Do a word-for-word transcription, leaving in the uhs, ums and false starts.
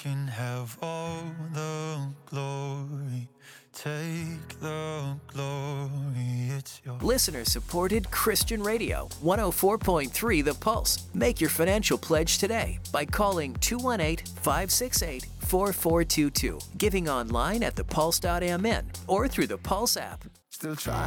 can have all the glory. Take the glory, it's yours. Listener-supported Christian radio, one oh four point three The Pulse. Make your financial pledge today by calling two one eight, five six eight, four four two two, giving online at the pulse dot m n or through the Pulse app. Still trying.